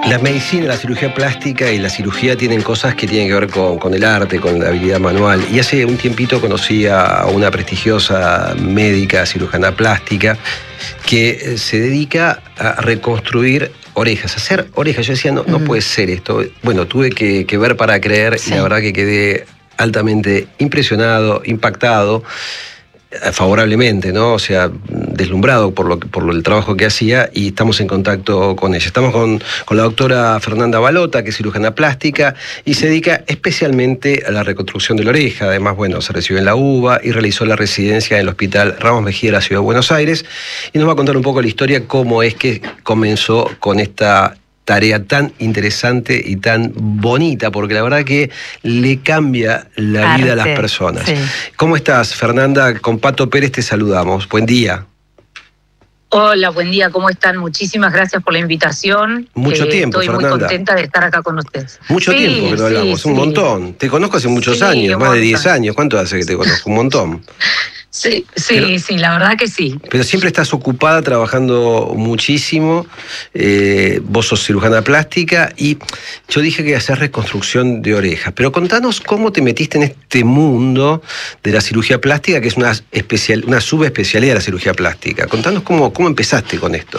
La medicina, la cirugía plástica y la cirugía tienen cosas que tienen que ver con el arte, con la habilidad manual. Y hace un tiempito conocí a una prestigiosa médica cirujana plástica que se dedica a reconstruir orejas, a hacer orejas. Yo decía, no puede ser esto. Bueno, tuve que ver para creer, y la verdad que quedé altamente impresionado, impactado, favorablemente, ¿no? O sea, deslumbrado por el trabajo que hacía, y estamos en contacto con ella. Estamos con la doctora Fernanda Balota, que es cirujana plástica y se dedica especialmente a la reconstrucción de la oreja. Además, bueno, se recibió en la UBA y realizó la residencia en el Hospital Ramos Mejía de la Ciudad de Buenos Aires, y nos va a contar un poco la historia, cómo es que comenzó con esta tarea tan interesante y tan bonita, porque la verdad que le cambia la vida a las personas. Sí. ¿Cómo estás, Fernanda? Con Pato Pérez te saludamos. Buen día. Hola, buen día, ¿cómo están? Muchísimas gracias por la invitación. Mucho tiempo, estoy Fernanda. Muy contenta de estar acá con ustedes. Mucho tiempo que no hablamos, un montón. Te conozco hace muchos años, más de 10 años. ¿Cuánto hace que te conozco? Un montón. Sí, la verdad que sí. Pero siempre estás ocupada, trabajando muchísimo. Vos sos cirujana plástica y yo dije que hacer reconstrucción de orejas. Pero contanos cómo te metiste en este mundo de la cirugía plástica, que es una subespecialidad de la cirugía plástica. Contanos cómo empezaste con esto.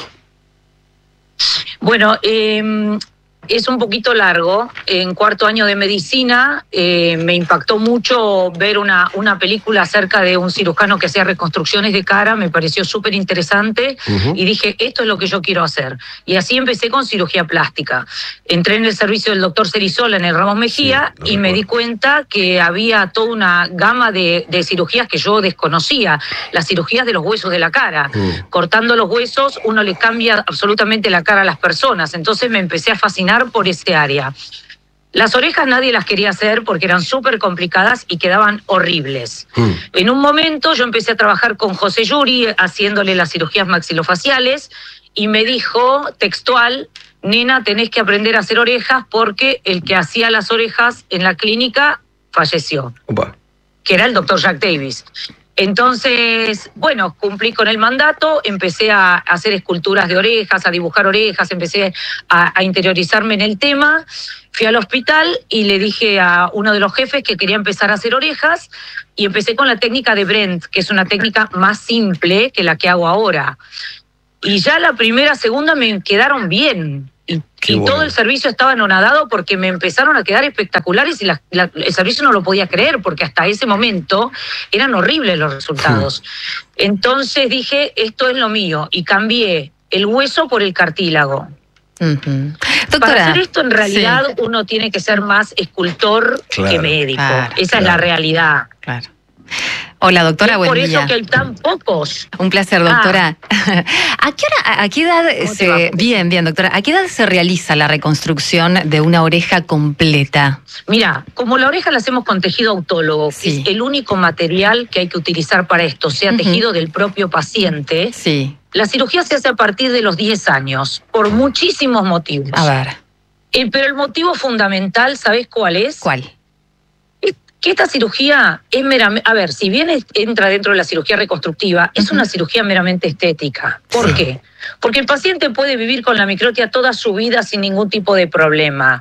Bueno, es un poquito largo. En cuarto año de medicina me impactó mucho ver una película acerca de un cirujano que hacía reconstrucciones de cara. Me pareció súper interesante y dije, esto es lo que yo quiero hacer. Y así empecé con cirugía plástica. Entré en el servicio del doctor Cerizola en el Ramos Mejía y me di cuenta que había toda una gama de cirugías que yo desconocía. Las cirugías de los huesos de la cara. Cortando los huesos uno le cambia absolutamente la cara a las personas. Entonces me empecé a fascinar por ese área. Las orejas nadie las quería hacer porque eran súper complicadas y quedaban horribles. En un momento yo empecé a trabajar con José Yuri haciéndole las cirugías maxilofaciales y me dijo textual, nena, tenés que aprender a hacer orejas porque el que hacía las orejas en la clínica falleció. Que era el doctor Jack Davis. Entonces, bueno, cumplí con el mandato, empecé a hacer esculturas de orejas, a dibujar orejas, empecé a interiorizarme en el tema. Fui al hospital y le dije a uno de los jefes que quería empezar a hacer orejas y empecé con la técnica de Brent, que es una técnica más simple que la que hago ahora. Y ya la primera, segunda me quedaron bien. Y todo el servicio estaba anonadado porque me empezaron a quedar espectaculares y el servicio no lo podía creer porque hasta ese momento eran horribles los resultados. Entonces dije, esto es lo mío y cambié el hueso por el cartílago. Doctora, para hacer esto en realidad uno tiene que ser más escultor que médico. Esa es la realidad. Claro. Hola, doctora, buen día. Por eso que hay tan pocos. Un placer, doctora. ¿A qué edad Bien, doctora. ¿A qué edad se realiza la reconstrucción de una oreja completa? Mira, como la oreja la hacemos con tejido autólogo, que es el único material que hay que utilizar para esto, sea tejido del propio paciente, la cirugía se hace a partir de los 10 años, por muchísimos motivos. A ver. Pero el motivo fundamental, ¿sabés cuál es? ¿Cuál? Que esta cirugía es meramente, a ver, si bien entra dentro de la cirugía reconstructiva, es una cirugía meramente estética. ¿Por qué? Porque el paciente puede vivir con la microtia toda su vida sin ningún tipo de problema.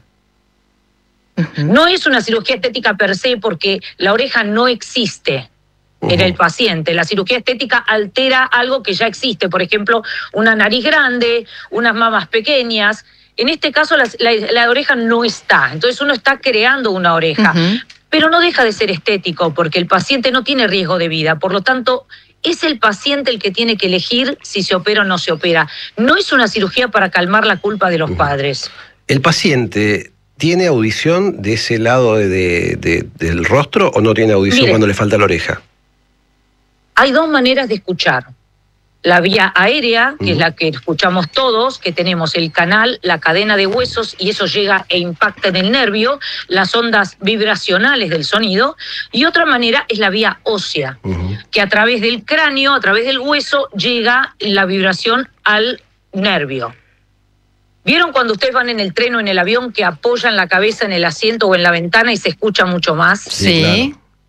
No es una cirugía estética per se porque la oreja no existe en el paciente. La cirugía estética altera algo que ya existe, por ejemplo, una nariz grande, unas mamas pequeñas. En este caso la oreja no está, entonces uno está creando una oreja. Pero no deja de ser estético porque el paciente no tiene riesgo de vida. Por lo tanto, es el paciente el que tiene que elegir si se opera o no se opera. No es una cirugía para calmar la culpa de los padres. ¿El paciente tiene audición de ese lado del rostro o no tiene audición cuando le falta la oreja? Hay dos maneras de escuchar. La vía aérea, que es la que escuchamos todos, que tenemos el canal, la cadena de huesos, y eso llega e impacta en el nervio, las ondas vibracionales del sonido. Y otra manera es la vía ósea, que a través del cráneo, a través del hueso, llega la vibración al nervio. ¿Vieron cuando ustedes van en el tren o en el avión que apoyan la cabeza en el asiento o en la ventana y se escucha mucho más? Sí.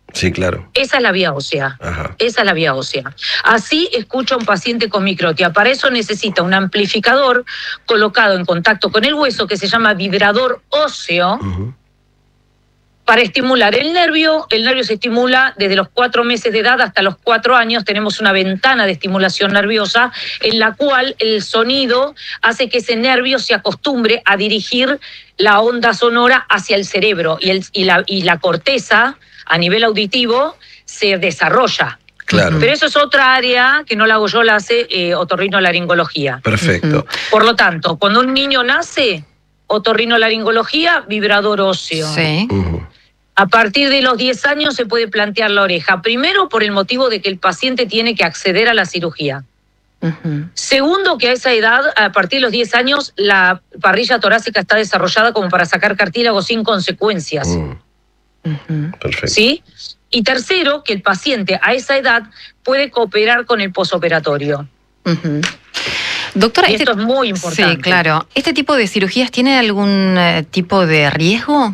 Sí, claro. Esa es la vía ósea. Ajá. Esa es la vía ósea. Así escucha un paciente con microtia. Para eso necesita un amplificador colocado en contacto con el hueso que se llama vibrador óseo. Para estimular el nervio se estimula desde los 4 meses de edad hasta los 4 años. Tenemos una ventana de estimulación nerviosa en la cual el sonido hace que ese nervio se acostumbre a dirigir la onda sonora hacia el cerebro y la corteza a nivel auditivo se desarrolla. Claro. Pero eso es otra área que no la hago yo, la hace otorrinolaringología. Perfecto. Por lo tanto, cuando un niño nace, otorrinolaringología, vibrador óseo. Sí. A partir de los 10 años se puede plantear la oreja. Primero, por el motivo de que el paciente tiene que acceder a la cirugía. Segundo, que a esa edad, a partir de los 10 años, la parrilla torácica está desarrollada como para sacar cartílago sin consecuencias. Perfecto. ¿Sí? Y tercero, que el paciente a esa edad puede cooperar con el posoperatorio. Doctora, y esto es muy importante. Sí, claro. ¿Este tipo de cirugías tiene algún tipo de riesgo?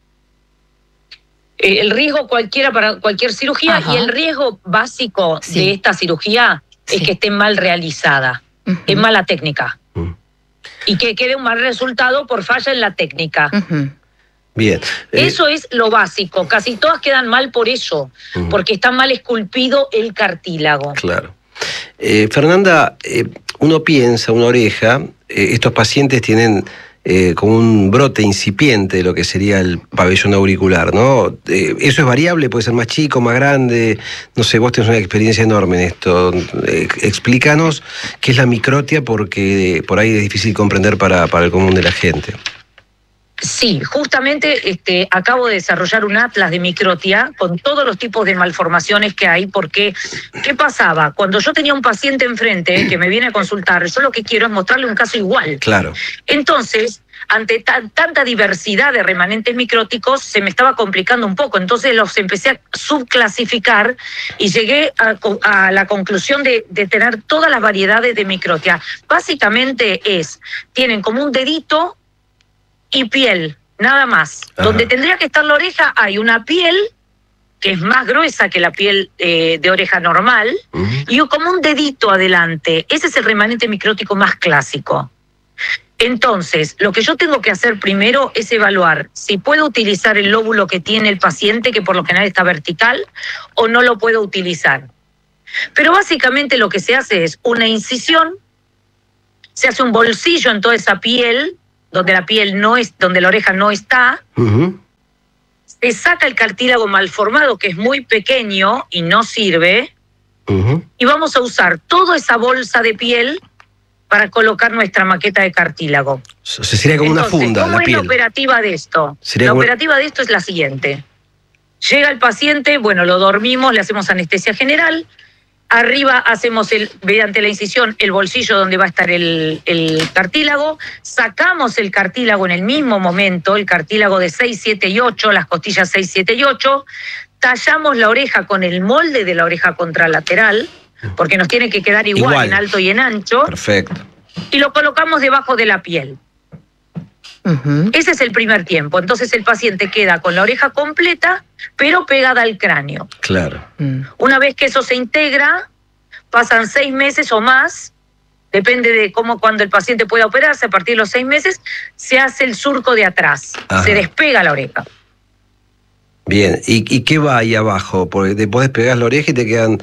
El riesgo cualquiera para cualquier cirugía. Ajá. Y el riesgo básico de esta cirugía es que esté mal realizada, es mala técnica. Y que quede un mal resultado por falla en la técnica. Bien. Eso es lo básico. Casi todas quedan mal por eso, porque está mal esculpido el cartílago. Claro. Fernanda, uno piensa, una oreja, estos pacientes tienen como un brote incipiente de lo que sería el pabellón auricular, ¿no? ¿Eso es variable? ¿Puede ser más chico, más grande? No sé, vos tenés una experiencia enorme en esto. Explícanos qué es la microtia, porque por ahí es difícil comprender para el común de la gente. Sí, justamente acabo de desarrollar un atlas de microtia con todos los tipos de malformaciones que hay, porque ¿qué pasaba? Cuando yo tenía un paciente enfrente que me viene a consultar, yo lo que quiero es mostrarle un caso igual. Claro. Entonces, ante tanta diversidad de remanentes micróticos, se me estaba complicando un poco. Entonces los empecé a subclasificar y llegué a la conclusión de tener todas las variedades de microtia. Básicamente tienen como un dedito y piel, nada más. Ajá. Donde tendría que estar la oreja hay una piel que es más gruesa que la piel de oreja normal, y como un dedito adelante. Ese es el remanente micrótico más clásico. Entonces, lo que yo tengo que hacer primero es evaluar si puedo utilizar el lóbulo que tiene el paciente, que por lo general está vertical, o no lo puedo utilizar. Pero básicamente lo que se hace es una incisión, se hace un bolsillo en toda esa piel, donde la piel no es, donde la oreja no está, se saca el cartílago malformado, que es muy pequeño y no sirve, y vamos a usar toda esa bolsa de piel para colocar nuestra maqueta de cartílago. Sería como una funda, ¿cómo la piel? es la operativa de esto? La operativa de esto es la siguiente. Llega el paciente, bueno, lo dormimos, le hacemos anestesia general. Arriba hacemos, mediante la incisión, el bolsillo donde va a estar el cartílago. Sacamos el cartílago en el mismo momento, el cartílago de 6, 7 y 8, las costillas 6, 7 y 8. Tallamos la oreja con el molde de la oreja contralateral, porque nos tiene que quedar igual en alto y en ancho. Perfecto. Y lo colocamos debajo de la piel. Ese es el primer tiempo. Entonces el paciente queda con la oreja completa, pero pegada al cráneo. Claro. Una vez que eso se integra, pasan 6 meses o más, depende de cuando el paciente pueda operarse. A partir de los 6 meses se hace el surco de atrás. Ajá. Se despega la oreja. Bien, ¿y qué va ahí abajo? Porque vos despegas la oreja y te quedan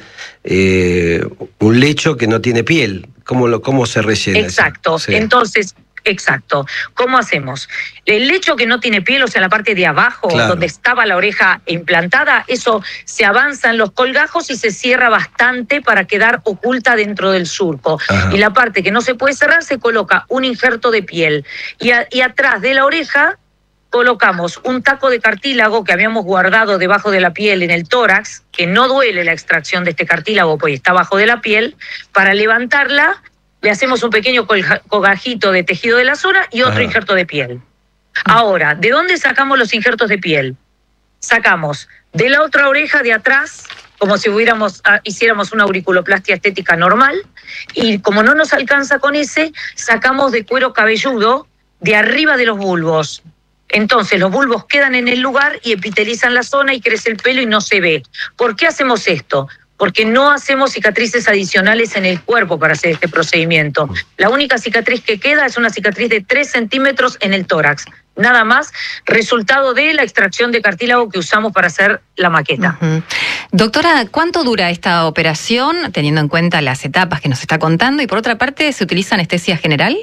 un lecho que no tiene piel. ¿Cómo se rellena? Exacto. Sí. Entonces, exacto. ¿Cómo hacemos? El lecho que no tiene piel, o sea, la parte de abajo, claro, donde estaba la oreja implantada, eso se avanza en los colgajos y se cierra bastante para quedar oculta dentro del surco. Ajá. Y la parte que no se puede cerrar se coloca un injerto de piel. Y atrás de la oreja colocamos un taco de cartílago que habíamos guardado debajo de la piel en el tórax, que no duele la extracción de este cartílago porque está abajo de la piel. Para levantarla le hacemos un pequeño colgajito de tejido de la zona y otro injerto de piel. Ahora, ¿de dónde sacamos los injertos de piel? Sacamos de la otra oreja de atrás, como si hiciéramos una auriculoplastia estética normal, y como no nos alcanza con ese, sacamos de cuero cabelludo de arriba de los bulbos. Entonces los bulbos quedan en el lugar y epitelizan la zona y crece el pelo y no se ve. ¿Por qué hacemos esto? Porque no hacemos cicatrices adicionales en el cuerpo para hacer este procedimiento. La única cicatriz que queda es una cicatriz de 3 centímetros en el tórax. Nada más, resultado de la extracción de cartílago que usamos para hacer la maqueta. Doctora, ¿cuánto dura esta operación, teniendo en cuenta las etapas que nos está contando? Y por otra parte, ¿se utiliza anestesia general?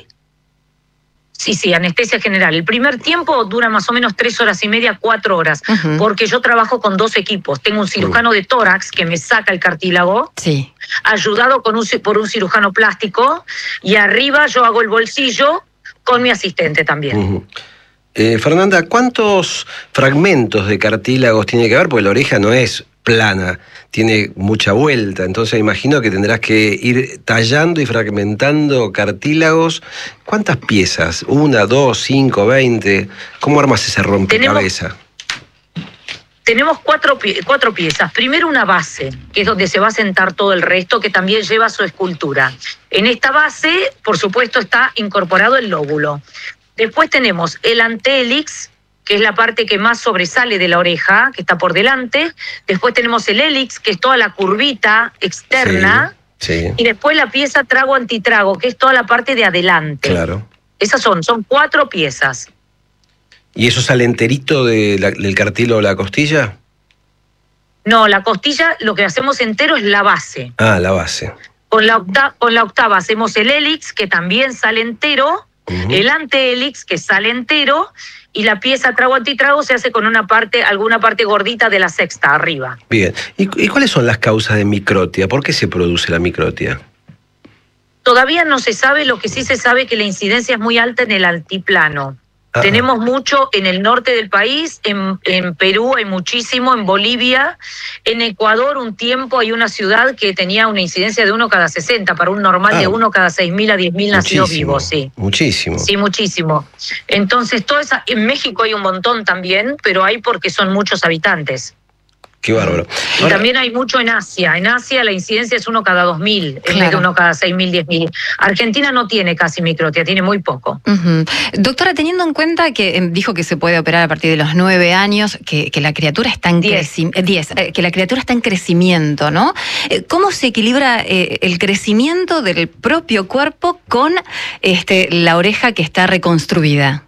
Sí, anestesia general. El primer tiempo dura más o menos 3 horas y media, 4 horas, porque yo trabajo con 2 equipos. Tengo un cirujano de tórax que me saca el cartílago, ayudado por un cirujano plástico, y arriba yo hago el bolsillo con mi asistente también. Fernanda, ¿cuántos fragmentos de cartílagos tiene que haber? Porque la oreja no es plana, tiene mucha vuelta, entonces imagino que tendrás que ir tallando y fragmentando cartílagos. ¿Cuántas piezas? ¿1, 2, 5, 20? ¿Cómo armas ese rompecabezas? Tenemos cuatro piezas. Primero una base, que es donde se va a sentar todo el resto, que también lleva su escultura. En esta base, por supuesto, está incorporado el lóbulo. Después tenemos el antehélix, que es la parte que más sobresale de la oreja, que está por delante. Después tenemos el hélix, que es toda la curvita externa. Sí. Y después la pieza trago-antitrago, que es toda la parte de adelante. Claro. Esas son 4 piezas. ¿Y eso sale enterito del cartílago de la costilla? No, la costilla lo que hacemos entero es la base. Ah, la base. Con la octava hacemos el hélix, que también sale entero, el antehélix, que sale entero, y la pieza trago-antitrago se hace con alguna parte gordita de la sexta, arriba. Bien. ¿Y cuáles son las causas de microtia? ¿Por qué se produce la microtia? Todavía no se sabe, lo que sí se sabe es que la incidencia es muy alta en el altiplano. Tenemos mucho en el norte del país, en Perú hay muchísimo, en Bolivia, en Ecuador un tiempo hay una ciudad que tenía una incidencia de 1 cada 60, para un normal de 1 cada 6.000 a 10.000 nacidos vivos, sí. Muchísimo. Sí, muchísimo. Entonces, en México hay un montón también, pero hay porque son muchos habitantes. Qué bárbaro. Y también hay mucho en Asia. En Asia la incidencia es 1 cada 2.000, en vez de 1 cada 6.000, 10.000. Argentina no tiene casi microtia, tiene muy poco. Doctora, teniendo en cuenta que dijo que se puede operar a partir de los 9 años, que la criatura está en que la criatura está en crecimiento, ¿no? ¿Cómo se equilibra el crecimiento del propio cuerpo con la oreja que está reconstruida?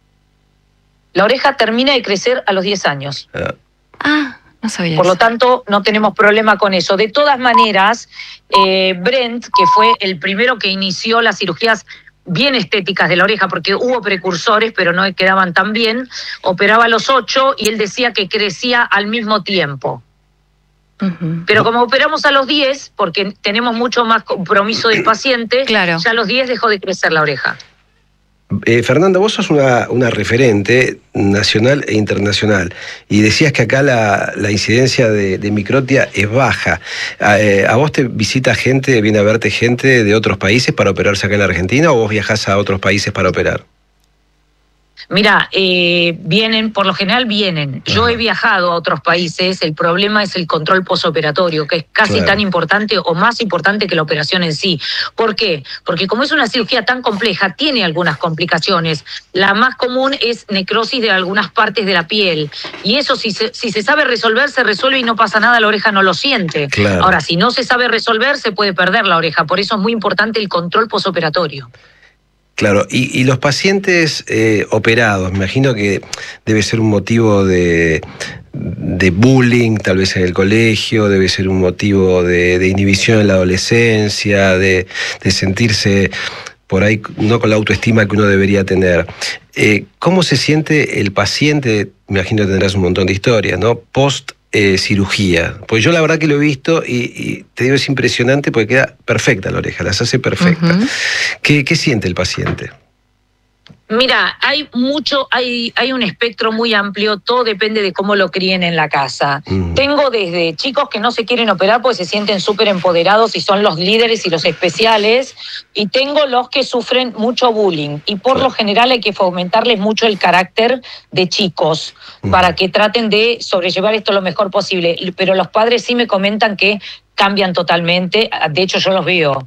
La oreja termina de crecer a los 10 años. No sabía Por eso. lo tanto, no tenemos problema con eso. De todas maneras, Brent, que fue el primero que inició las cirugías bien estéticas de la oreja, porque hubo precursores, pero no quedaban tan bien, operaba a los 8 y él decía que crecía al mismo tiempo. Pero como operamos a los 10, porque tenemos mucho más compromiso del paciente, ya a los 10 dejó de crecer la oreja. Fernanda, vos sos una referente nacional e internacional y decías que acá la incidencia de microtia es baja. ¿A vos te visita gente, viene a verte gente de otros países para operarse acá en la Argentina o vos viajás a otros países para operar? Mira, por lo general vienen. Yo he viajado a otros países, el problema es el control posoperatorio, que es casi tan importante o más importante que la operación en sí. ¿Por qué? Porque como es una cirugía tan compleja, tiene algunas complicaciones. La más común es necrosis de algunas partes de la piel. Y eso, si se sabe resolver, se resuelve y no pasa nada, la oreja no lo siente. Ahora, si no se sabe resolver, se puede perder la oreja. Por eso es muy importante el control posoperatorio. Claro, y los pacientes operados, me imagino que debe ser un motivo de bullying, tal vez en el colegio, debe ser un motivo de inhibición en la adolescencia, de sentirse por ahí no con la autoestima que uno debería tener. ¿Cómo se siente el paciente? Me imagino que tendrás un montón de historias, ¿no? Post cirugía. Pues yo la verdad que lo he visto y te digo, es impresionante porque queda perfecta la oreja, las hace perfecta. ¿Qué siente el paciente? Mira, hay un espectro muy amplio, todo depende de cómo lo críen en la casa. Tengo desde chicos que no se quieren operar porque se sienten súper empoderados y son los líderes y los especiales, y tengo los que sufren mucho bullying, y por lo general hay que fomentarles mucho el carácter de chicos para que traten de sobrellevar esto lo mejor posible, pero los padres sí me comentan que cambian totalmente, de hecho yo los veo.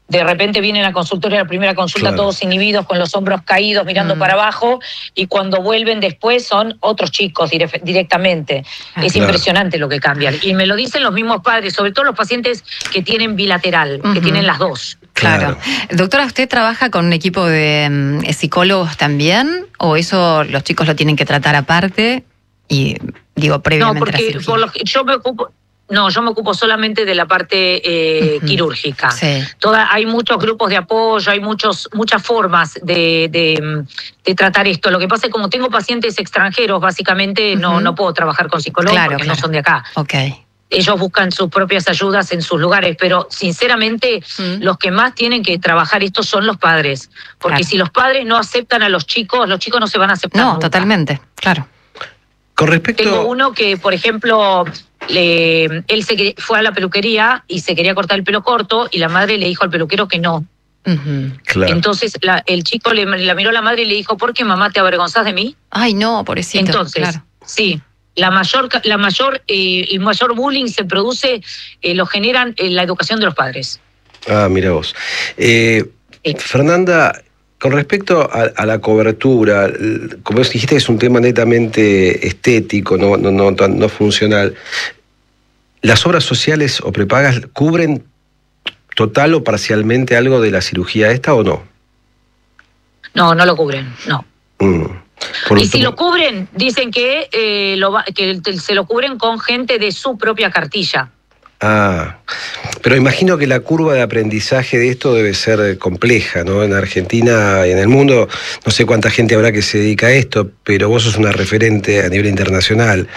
De repente vienen a la consultoria, la primera consulta, claro, todos inhibidos, con los hombros caídos, mirando para abajo, y cuando vuelven después son otros chicos directamente. Es impresionante lo que cambian. Y me lo dicen los mismos padres, sobre todo los pacientes que tienen bilateral, que tienen las dos. Claro. Doctora, ¿usted trabaja con un equipo de psicólogos también? ¿O eso los chicos lo tienen que tratar aparte? Y digo, previamente. No, porque yo me ocupo... No, yo me ocupo solamente de la parte quirúrgica. Sí. Hay muchos grupos de apoyo, hay muchas formas de tratar esto. Lo que pasa es que como tengo pacientes extranjeros, básicamente no puedo trabajar con psicólogos porque no son de acá. Okay. Ellos buscan sus propias ayudas en sus lugares, pero sinceramente los que más tienen que trabajar esto son los padres. Porque si los padres no aceptan a los chicos no se van a aceptar nunca. Totalmente, claro. Con respecto... Tengo uno que, por ejemplo... él fue a la peluquería y se quería cortar el pelo corto y la madre le dijo al peluquero que no. Claro. Entonces el chico la miró a la madre y le dijo, ¿por qué, mamá, te avergonzás de mí? Ay, no, pobrecito. Entonces, sí, el mayor bullying se produce, lo generan la educación de los padres. Ah, mira vos. Fernanda, con respecto a la cobertura, como dijiste, es un tema netamente estético, no funcional. ¿Las obras sociales o prepagas cubren total o parcialmente algo de la cirugía esta o no? No, no lo cubren, no. Y si lo cubren, dicen que se lo cubren con gente de su propia cartilla. Ah, pero imagino que la curva de aprendizaje de esto debe ser compleja, ¿no? En Argentina y en el mundo, no sé cuánta gente habrá que se dedica a esto, pero vos sos una referente a nivel internacional.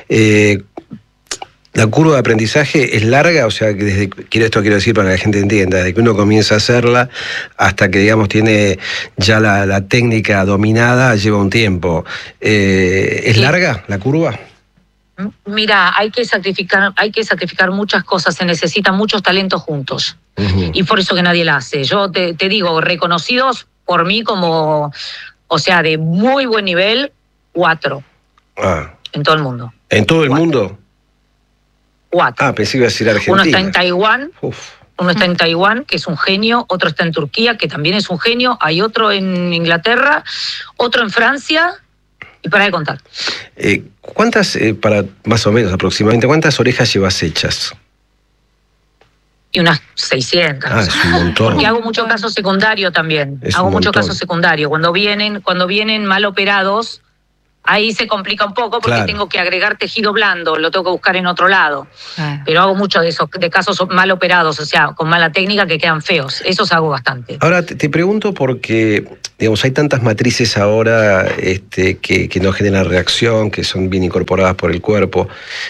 ¿La curva de aprendizaje es larga? O sea, que esto quiero decir para que la gente entienda, desde que uno comienza a hacerla hasta que, digamos, tiene ya la técnica dominada, lleva un tiempo. ¿Es larga la curva? Mira, hay que sacrificar muchas cosas, se necesitan muchos talentos juntos. Y por eso que nadie la hace. Yo te digo, reconocidos por mí como, o sea, de muy buen nivel, 4. En todo el mundo. ¿En todo el mundo? 4. Pensé que iba a decir Argentina. Uno está en Taiwán. Uno está en Taiwán, que es un genio. Otro está en Turquía, que también es un genio. Hay otro en Inglaterra. Otro en Francia. Y para de contar. ¿Cuántas, para más o menos aproximadamente, cuántas orejas llevas hechas? Y unas 600. Es un montón. Porque hago mucho caso secundario también. Hago mucho caso secundario. Cuando vienen mal operados, ahí se complica un poco porque tengo que agregar tejido blando, lo tengo que buscar en otro lado. Pero hago mucho de esos, de casos mal operados, o sea, con mala técnica que quedan feos. Esos hago bastante. Ahora, te pregunto porque, digamos, hay tantas matrices ahora que no generan reacción, que son bien incorporadas por el cuerpo.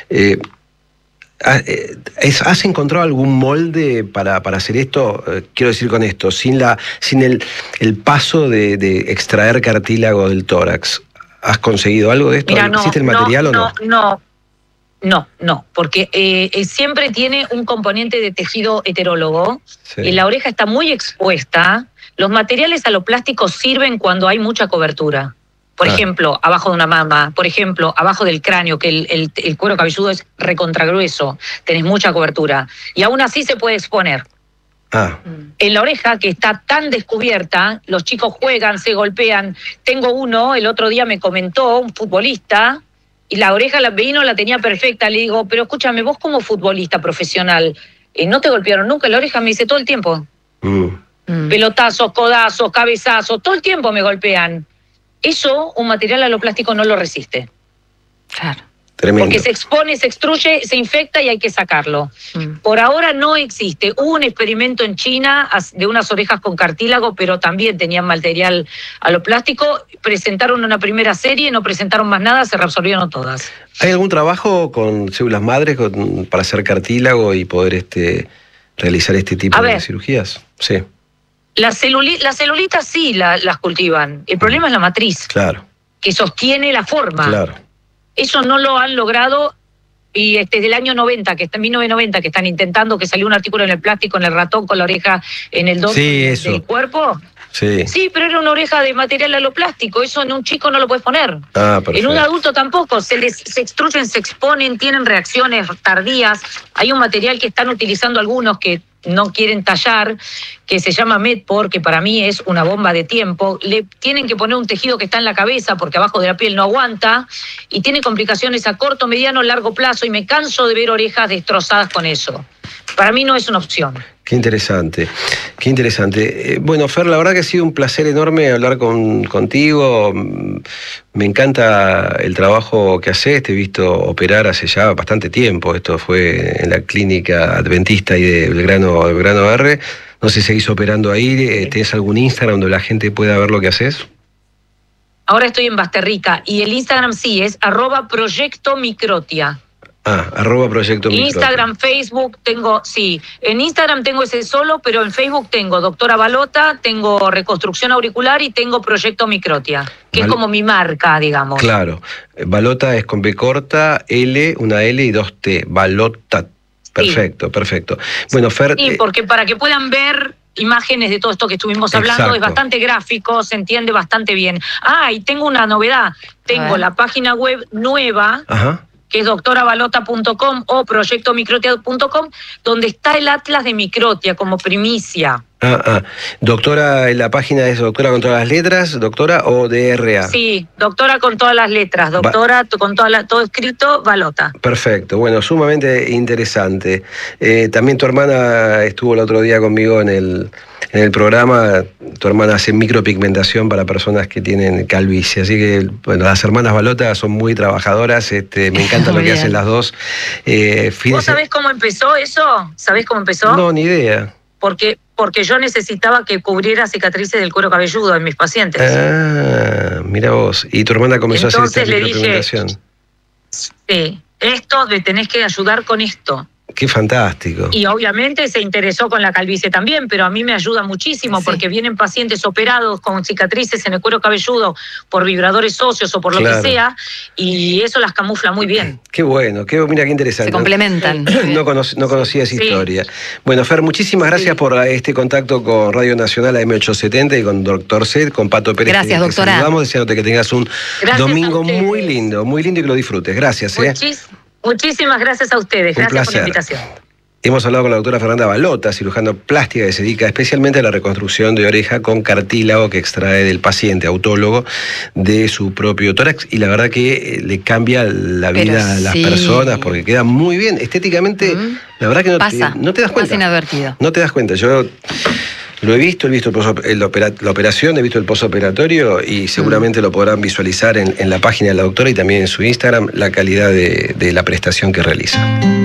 ¿Has encontrado algún molde para hacer esto? Quiero decir con esto, sin el paso de extraer cartílago del tórax. ¿Has conseguido algo de esto? Mira, ¿Existe el material o no? No, porque siempre tiene un componente de tejido heterólogo y la oreja está muy expuesta. Los materiales aloplásticos sirven cuando hay mucha cobertura. Por ejemplo, abajo de una mama, por ejemplo, abajo del cráneo, que el cuero cabelludo es recontragrueso, tenés mucha cobertura. Y aún así se puede exponer. En la oreja, que está tan descubierta, los chicos juegan, se golpean. Tengo uno, el otro día me comentó, un futbolista, y la oreja la tenía perfecta. Le digo, pero escúchame, vos como futbolista profesional, ¿no te golpearon nunca la oreja? Me dice, todo el tiempo. Pelotazos, codazos, cabezazos, todo el tiempo me golpean. Eso un material aloplástico no lo resiste. Claro. Tremendo. Porque se expone, se extruye, se infecta y hay que sacarlo. Por ahora no existe. Hubo un experimento en China de unas orejas con cartílago, pero también tenían material aloplástico. Presentaron una primera serie, no presentaron más nada, se reabsorbieron todas. ¿Hay algún trabajo con células madres para hacer cartílago y poder realizar este tipo de cirugías? Sí. Las celulitas sí las cultivan. El problema es la matriz. Claro. Que sostiene la forma. Claro. Eso no lo han logrado y desde el año 90, en 1990, que están intentando, que salió un artículo en el plástico, en el ratón, con la oreja en el dorso del cuerpo. Sí, pero era una oreja de material aloplástico. Eso en un chico no lo puedes poner. En un adulto tampoco. Se extruyen, se exponen, tienen reacciones tardías. Hay un material que están utilizando algunos que no quieren tallar, que se llama Medpor, que para mí es una bomba de tiempo. Le tienen que poner un tejido que está en la cabeza porque abajo de la piel no aguanta y tiene complicaciones a corto, mediano, largo plazo y me canso de ver orejas destrozadas con eso. Para mí no es una opción. Qué interesante, qué interesante. Bueno, Fer, la verdad que ha sido un placer enorme hablar contigo. Me encanta el trabajo que haces. Te he visto operar hace ya bastante tiempo. Esto fue en la clínica adventista y de Belgrano R. No sé si seguís operando ahí. ¿Tenés algún Instagram donde la gente pueda ver lo que haces? Ahora estoy en Basterrica y el Instagram sí es @proyectomicrotia. @Proyecto Microtia. Instagram, Facebook, en Instagram tengo ese solo, pero en Facebook tengo Doctora Balota, tengo Reconstrucción Auricular y tengo Proyecto Microtia, que es como mi marca, digamos. Claro, Balota es con B corta, una L y 2 T, Balota. Perfecto, perfecto. Bueno, Fer... Sí, porque para que puedan ver imágenes de todo esto que estuvimos hablando, es bastante gráfico, se entiende bastante bien. Y tengo una novedad, tengo la página web nueva, que es doctorabalota.com o proyectomicrotia.com, donde está el atlas de Microtia como primicia. Doctora, la página es doctora con todas las letras, doctora o DRA. Sí, doctora con todas las letras, doctora con todo escrito, Balota. Perfecto, bueno, sumamente interesante. También tu hermana estuvo el otro día conmigo en el programa. Tu hermana hace micropigmentación para personas que tienen calvicie, así que bueno, las hermanas Balota son muy trabajadoras, me encanta lo que hacen las dos. ¿Vos sabés cómo empezó eso? ¿Sabés cómo empezó? No, ni idea. Porque yo necesitaba que cubriera cicatrices del cuero cabelludo en mis pacientes. Mira vos. ¿Y tu hermana comenzó Entonces a hacer esta le micropigmentación? Sí, le tenés que ayudar con esto. Qué fantástico. Y obviamente se interesó con la calvicie también, pero a mí me ayuda muchísimo porque vienen pacientes operados con cicatrices en el cuero cabelludo por vibradores óseos o por lo que sea, y eso las camufla muy bien. Qué bueno, mira qué interesante. Se complementan. No conocía esa historia. Bueno, Fer, muchísimas gracias por este contacto con Radio Nacional AM870 y con Dr. Zed, con Pato Pérez. Gracias, doctora. Saludamos, deseándote que tengas un domingo muy lindo y que lo disfrutes. Gracias. Muchísimas gracias a ustedes. Gracias por la invitación. Hemos hablado con la doctora Fernanda Balota, cirujano plástica que se dedica especialmente a la reconstrucción de oreja con cartílago que extrae del paciente, autólogo, de su propio tórax, y la verdad que le cambia la vida a las personas porque queda muy bien. Estéticamente, la verdad que no te das cuenta. Pasa inadvertido. No te das cuenta. Yo lo he visto la operación, he visto el posoperatorio y seguramente lo podrán visualizar en la página de la doctora y también en su Instagram, la calidad de la prestación que realiza.